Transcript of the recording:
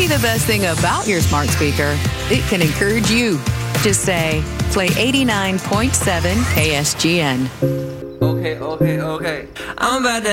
Maybe the best thing about your smart speaker, it can encourage you. Just say, play 89.7 KSGN. Okay. I'm about to